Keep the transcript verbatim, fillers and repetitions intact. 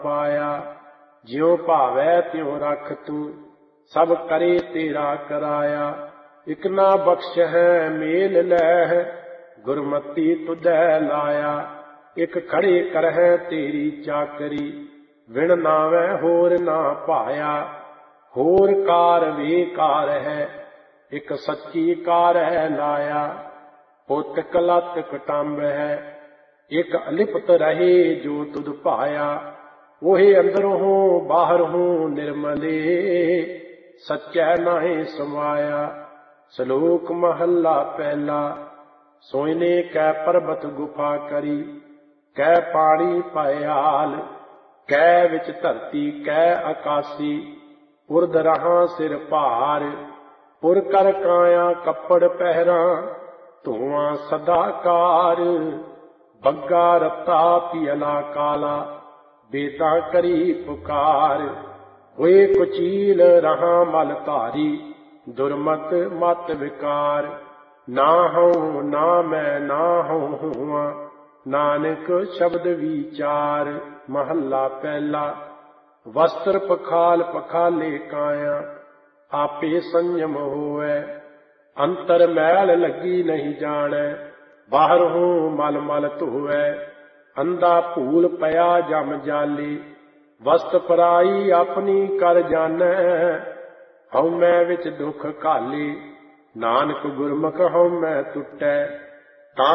पाया। ज्यों भावै त्यों रख तू, सब करे तेरा कराया। इक ना बख्श है मेल लह, गुरमति तुधै लाया। इक खड़े करहै तेरी चाकरी, विण नावै होर ना पाया। होर कार बेकार है, इक सच्ची कार है लाया। पुत कलत कटंब है, एक अलिप्त रहे जो तुध पाया। ओहे अंदरों बाहरों निर्मले, सच्चै नाहीं समाया। श्लोक महला पहला। सोइने कै पर्बत गुफा करी, कै पानी पयाल। कै विच धरती कै आकाशी, उर्द रहां सिर भार। पुर कर काया कपड़ पहरा, धुआं सदाकार। बग्गा रत्ता पियला काला, बेटा करी पुकार। होए कुचील रहा मल धारी, दुर्मत मत विकार। ना हूँ ना मैं ना हूँ हुआ, नानक शब्द विचार। महला पहला। वस्त्र पखाल पखाले काया, आपे संयम होवै। अंतर मैल लगी नहीं जानै, बाहर हूँ मल मल धोवै। अंधा भूल पया जम जाली, वस्त पराई अपनी कर जानै। हਉ मैं विच दुख घाली, नानक गुरमुख हਉ मैं टुटै।